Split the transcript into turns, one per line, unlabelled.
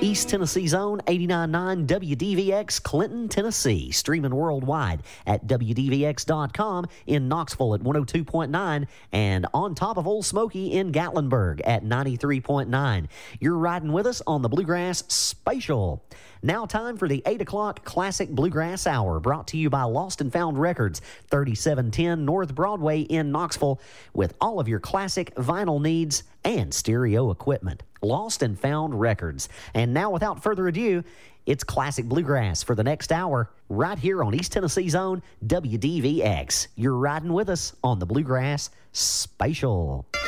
East Tennessee's own 89.9 WDVX, Clinton, Tennessee. Streaming worldwide at WDVX.com, in Knoxville at 102.9, and on top of Old Smoky in Gatlinburg at 93.9. You're riding with us on the Bluegrass Spatial. Now time for the 8 o'clock Classic Bluegrass Hour, brought to you by Lost and Found Records, 3710 North Broadway in Knoxville, with all of your classic vinyl needs and stereo equipment. Lost and Found Records. And now, without further ado, it's Classic Bluegrass for the next hour, right here on East Tennessee's own WDVX. You're riding with us on the Bluegrass Spatial.